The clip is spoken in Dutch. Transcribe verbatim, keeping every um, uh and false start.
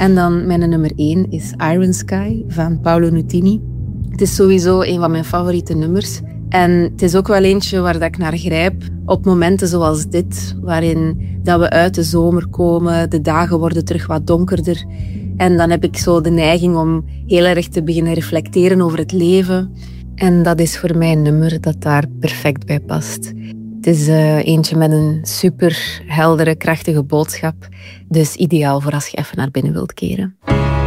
En dan mijn nummer één is Iron Sky van Paolo Nutini. Het is sowieso een van mijn favoriete nummers. En het is ook wel eentje waar dat ik naar grijp op momenten zoals dit, waarin dat we uit de zomer komen, de dagen worden terug wat donkerder. En dan heb ik zo de neiging om heel erg te beginnen reflecteren over het leven. En dat is voor mij een nummer dat daar perfect bij past. Het is uh, eentje met een super heldere, krachtige boodschap. Dus ideaal voor als je even naar binnen wilt keren.